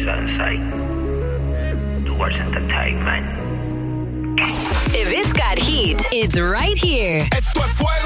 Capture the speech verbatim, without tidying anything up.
Sunset towards entertainment. If it's got heat, it's right here. Esto es fuego.